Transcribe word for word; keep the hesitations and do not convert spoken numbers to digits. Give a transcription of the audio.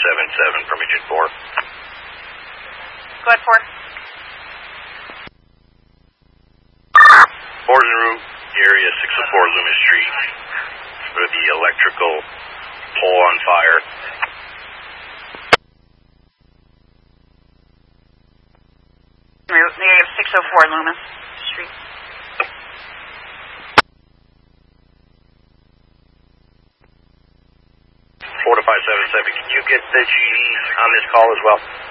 seven seven from Agent four. Go ahead, four. four's en route, area six oh four Loomis Street for the electrical pole on fire. Route, the area of six oh four Loomis Street. four to five seven seven, can you get the G E on this call as well?